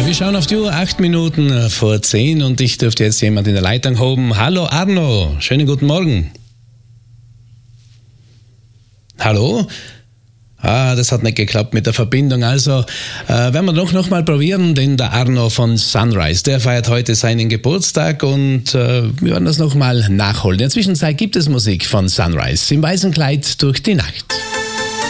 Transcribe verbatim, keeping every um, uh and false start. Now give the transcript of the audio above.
Wir schauen auf die Uhr, acht Minuten vor zehn und ich dürfte jetzt jemand in der Leitung haben. Hallo Arno, schönen guten Morgen. Hallo? Ah, das hat nicht geklappt mit der Verbindung. Also äh, werden wir doch noch mal probieren, denn der Arno von Sunrise, der feiert heute seinen Geburtstag und äh, wir werden das noch mal nachholen. In der Zwischenzeit gibt es Musik von Sunrise im weißen Kleid durch die Nacht.